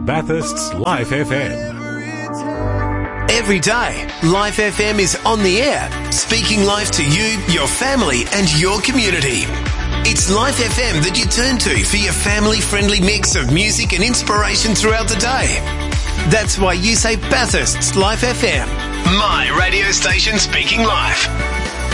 Bathurst's Life FM. Every day, Life FM is on the air, speaking life to you, your family and your community. It's Life FM that you turn to for your family-friendly mix of music and inspiration throughout the day. That's why you say Bathurst's Life FM, my radio station speaking life.